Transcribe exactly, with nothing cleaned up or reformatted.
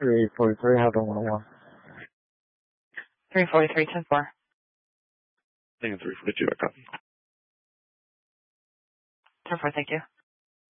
three forty-three, have done one oh one. three forty-three, ten four. Negative three forty-two, I copy. ten four, thank you.